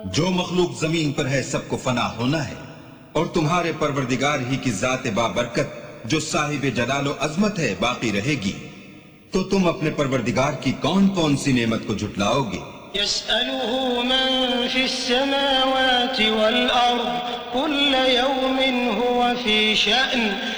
जो मखलूक जमीन पर है सबको फना होना है, और तुम्हारे परवरदिगार ही की जात बाबरकत जो साहिब जलालो अजमत है बाकी रहेगी। तो तुम अपने परवरदिगार की कौन कौन सी नेमत को झुटलाओगे? यस्अलुहु मन फिस्समावाति वल अर्द कुल्ल यौमिन हुवा फी शअन